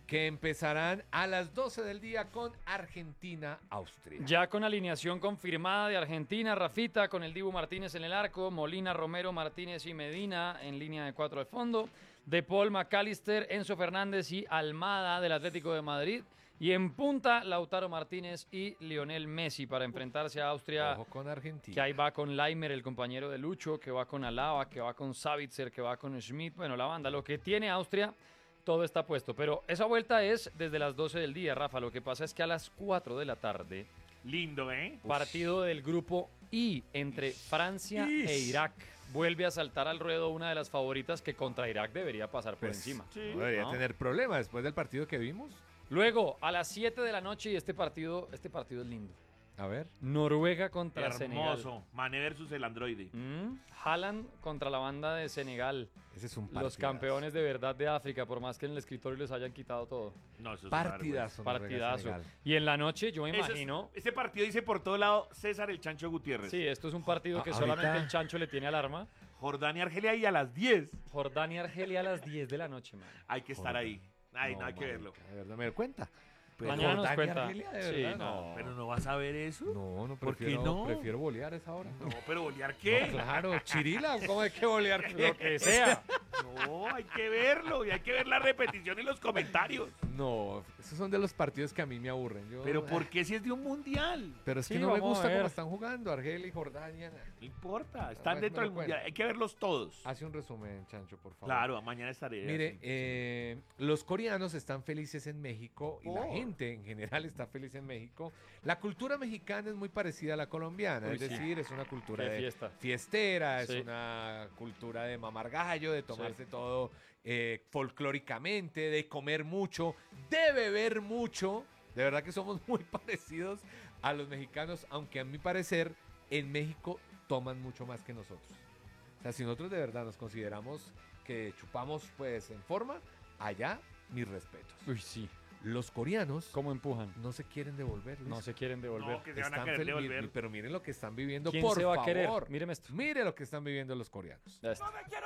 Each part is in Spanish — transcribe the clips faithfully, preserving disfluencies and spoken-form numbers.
que empezarán a las doce del día con Argentina-Austria. Ya con alineación confirmada de Argentina, Rafita con el Dibu Martínez en el arco, Molina, Romero, Martínez y Medina en línea de cuatro al fondo, De Paul, McAllister, Enzo Fernández y Almada del Atlético de Madrid, y en punta Lautaro Martínez y Lionel Messi para enfrentarse a Austria. Ojo con Argentina. Que ahí va con Laimer, el compañero de Lucho, que va con Alaba, que va con Savitzer, que va con Schmidt. Bueno, la banda, lo que tiene Austria, todo está puesto. Pero esa vuelta es desde las doce del día, Rafa. Lo que pasa es que a las cuatro de la tarde... Lindo, ¿eh? Partido del grupo I entre Francia Ish. e Irak. Vuelve a saltar al ruedo una de las favoritas que contra Irak debería pasar por Pues, encima. sí. No debería ¿no? tener problema después del partido que vimos. Luego, a las siete de la noche, y este partido, este partido es lindo. A ver. Noruega contra Senegal. Hermoso. Mané versus el androide. Mm, Haaland contra la banda de Senegal. Ese es un Los partidazo. campeones de verdad de África, por más que en el escritorio les hayan quitado todo. No, eso es Partidazo. Partidazo. Noruega-Senegal. Y en la noche, yo me Eso es- imagino... Ese partido dice por todo lado César el Chancho Gutiérrez. Sí, esto es un partido que A- solamente ahorita- el Chancho le tiene alarma. Jordania, Argelia y a las diez. Jordania, Argelia a las diez de la noche, man. Hay que estar ahí. Ay, no, hay que marica, verlo. De verdad, me doy cuenta. Pero Mañana nos Jordania, cuenta. Argelia, de Sí, verdad, no. Pero no vas a ver eso. No, no, ¿Por qué prefiero, no? prefiero bolear a esa hora. No, pero bolear qué. Claro, Chirila, ¿cómo hay que bolear? Lo que sea. No, hay que verlo y hay que ver la repetición y los comentarios. No, esos son de los partidos que a mí me aburren. Yo, Pero ¿por qué si es de un mundial? Pero es que Sí, no me vamos a gusta ver. cómo están jugando Argelia y Jordania. No importa, están Bueno, dentro me del lo mundial. cuenta. Hay que verlos todos. Hace un resumen, Chancho, por favor. Claro, mañana estaré. Mire, así. eh, los coreanos están felices en México y la Oh. gente en general está feliz en México. La cultura mexicana es muy parecida a la colombiana, Uy, es sí. decir, es una cultura Qué de fiesta. fiestera, Sí. es una cultura de mamar gallo, de tomarse Sí. todo eh, folclóricamente, de comer mucho, de beber mucho. De verdad que somos muy parecidos a los mexicanos, aunque a mi parecer en México toman mucho más que nosotros. O sea, si nosotros de verdad nos consideramos que chupamos pues en forma, allá mis respetos. Uy, sí. Los coreanos ¿Cómo empujan? no se quieren devolver. Luis. No se quieren devolver. No, que se van a Están querer fel- devolver. mi- Pero miren lo que están viviendo, ¿Quién por se va favor. a querer? Míreme esto. Mire lo que están viviendo los coreanos. Ya está.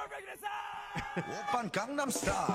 오빤 강남스타일.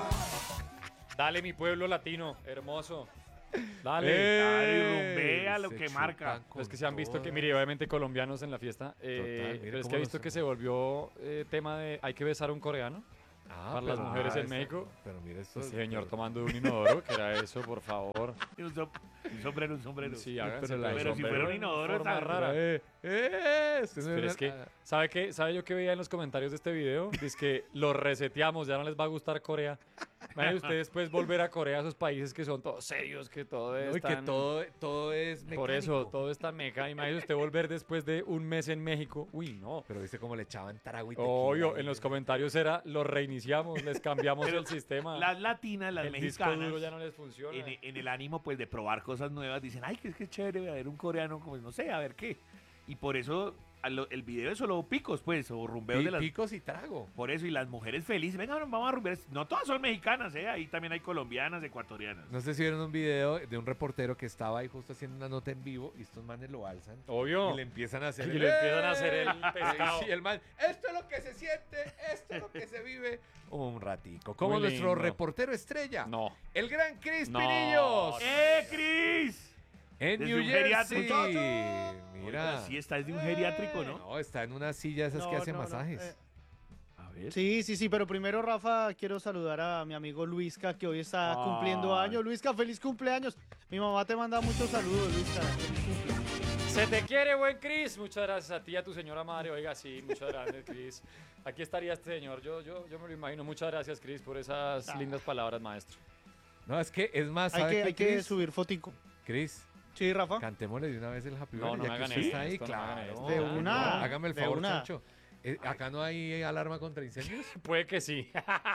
Dale, mi pueblo latino, hermoso. Dale. Dale, rumbea lo Se que chupan marca. con Es que se han visto que, todas. mire, obviamente colombianos en la fiesta, eh, Total, mire pero es cómo que he nos- visto que se volvió eh, tema de hay que besar a un coreano. Ah, para las pero mujeres mira en esto. México. Pero mire esto. Ese señor tomando de un inodoro, que era eso, por favor. Y Un, som- un sombrero, un sombrero. Sí, háganse pero la- el pero si sombrero fuera un en inodoro, forma esa- rara. Eh, eh, este no Pero era- es que, ¿sabe qué? ¿Sabe yo qué veía en los comentarios de este video? Dice que lo reseteamos, ya no les va a gustar Corea. Imagínense ustedes después volver a Corea, a esos países que son todos serios, que todo es No, y que tan- todo, todo es mecánico. Por eso, todo está meca. Imagínese usted volver después de un mes en México. Uy, no. Pero viste cómo le echaban trago y tequila. Obvio, ahí. en los comentarios era, lo reiniciamos, les cambiamos Pero el sistema. Las latinas, las el disco mexicanas, duro ya no les funciona. en, en el ánimo pues de probar cosas nuevas, dicen, ay, que es que es chévere ver un coreano, como no sé, a ver qué. Y por eso a lo- el video es solo picos, pues, o rumbeos Pi- de las... Picos y trago. Por eso, y las mujeres felices, venga, vamos a rumbear. No todas son mexicanas, ¿eh? Ahí también hay colombianas, ecuatorianas. No sé si vieron un video de un reportero que estaba ahí justo haciendo una nota en vivo y estos manes lo alzan. Obvio. Y le empiezan a hacer Y el- le empiezan a hacer el ¡Eh! pescado. Sí, el man, esto es lo que se siente, esto es lo que se vive. Un ratico. Como Muy nuestro lindo. reportero estrella. No. El gran Cris No. Pinillos. ¡Eh, Cris! En Desde New un Jersey. geriátrico. Mira. Oiga, sí, esta es de un geriátrico, ¿no? No, está en una silla esas No, que hace no, no, masajes. eh, A ver. Sí, sí, sí, pero primero, Rafa, quiero saludar a mi amigo Luisca, que hoy está Ay. cumpliendo años. Luisca, feliz cumpleaños. Mi mamá te manda muchos saludos, Luisca. Feliz cumpleaños. Se te quiere, buen Cris. Muchas gracias a ti y a tu señora madre. Oiga, sí, muchas gracias, Cris. Aquí estaría este señor. Yo, yo, yo me lo imagino. Muchas gracias, Cris, por esas lindas palabras, maestro. No, es que es más, Hay ¿sabe que, qué, hay que Cris? subir fotico. Cris, Sí, Rafa. cantémosle de una vez el Happy No, Birthday. no ya me que hagan usted está esto, ahí, no me hagan claro. esto. De No, una, hágame el de favor, una. Chancho. Eh, acá no hay alarma contra incendios. Puede que sí.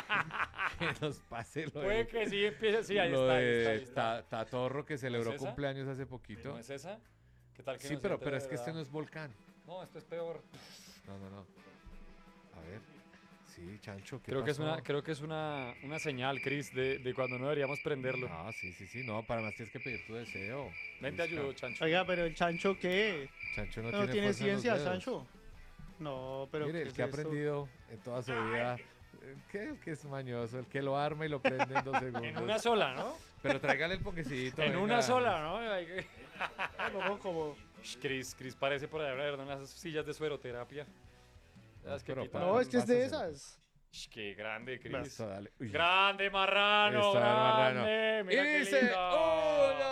Que nos pase lo Puede de, que sí. Empiece. Sí, ahí lo está. Ahí de está, ahí está. Ta- Tatorro que celebró ¿No es esa? cumpleaños hace poquito. ¿No es esa? ¿Qué tal que Sí, no pero, sea pero de es que este verdad? no es volcán. No, esto es peor. No, no, no. A ver. Sí, Chancho, ¿qué Creo que es pasó? una, creo que es una, una señal, Cris, de, de cuando no deberíamos prenderlo. Ah, sí, sí, sí. No, para más tienes que pedir tu deseo. Ven, te Luisca. ayudo, Chancho. Oiga, pero el Chancho, ¿qué? Chancho no, No, tiene, tiene fuerza en los ciencia, dedos. Chancho. No, pero Mire, ¿qué el es que ha esto? aprendido en toda su vida ¿Qué? Que es mañoso, el que lo arma y lo prende en dos segundos. En una sola, ¿no? Pero tráigale el ponquecito. En venga. una sola, ¿no? Hay que- Como, como... Sh, Chris, Chris parece por haber de unas sillas de sueroterapia. ¿Sabes qué pero quita? para- No, es que es de Pásaselo. esas. Sh, qué grande, Chris. Listo, dale. Uy. Grande marrano, Está el marrano. grande. Mira Y qué dice, lindo. uno,